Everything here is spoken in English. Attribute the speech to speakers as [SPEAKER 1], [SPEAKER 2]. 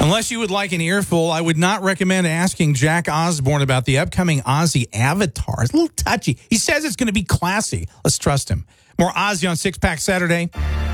[SPEAKER 1] Unless you would like an earful, I would not recommend asking Jack Osborne about the upcoming Ozzy Avatar. It's a little touchy. He says it's going to be classy. Let's trust him. More Ozzy on Six Pack Saturday.